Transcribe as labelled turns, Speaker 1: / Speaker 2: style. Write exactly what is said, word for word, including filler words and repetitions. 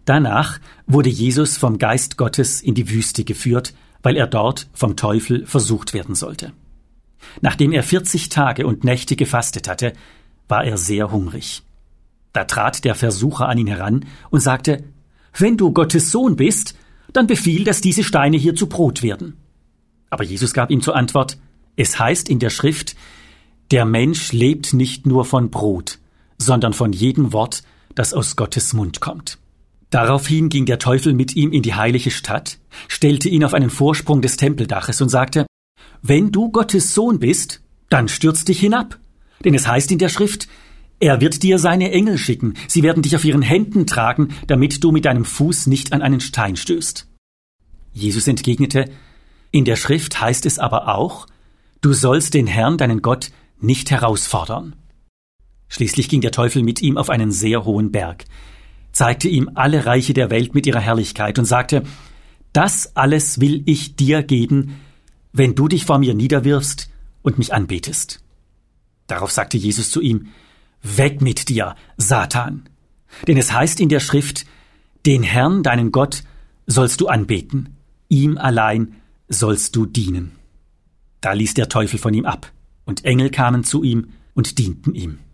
Speaker 1: Danach wurde Jesus vom Geist Gottes in die Wüste geführt, weil er dort vom Teufel versucht werden sollte. Nachdem er vierzig Tage und Nächte gefastet hatte, war er sehr hungrig. Da trat der Versucher an ihn heran und sagte: »Wenn du Gottes Sohn bist, dann befiehl, dass diese Steine hier zu Brot werden.« Aber Jesus gab ihm zur Antwort: »Es heißt in der Schrift, der Mensch lebt nicht nur von Brot, sondern von jedem Wort, das aus Gottes Mund kommt.« Daraufhin ging der Teufel mit ihm in die heilige Stadt, stellte ihn auf einen Vorsprung des Tempeldaches und sagte: »Wenn du Gottes Sohn bist, dann stürz dich hinab. Denn es heißt in der Schrift, er wird dir seine Engel schicken, sie werden dich auf ihren Händen tragen, damit du mit deinem Fuß nicht an einen Stein stößt.« Jesus entgegnete: »In der Schrift heißt es aber auch, du sollst den Herrn, deinen Gott, nicht herausfordern.« Schließlich ging der Teufel mit ihm auf einen sehr hohen Berg, zeigte ihm alle Reiche der Welt mit ihrer Herrlichkeit und sagte: »Das alles will ich dir geben, wenn du dich vor mir niederwirfst und mich anbetest.« Darauf sagte Jesus zu ihm: »Weg mit dir, Satan! Denn es heißt in der Schrift, den Herrn, deinen Gott, sollst du anbeten, ihm allein sollst du dienen.« Da ließ der Teufel von ihm ab, und Engel kamen zu ihm und dienten ihm.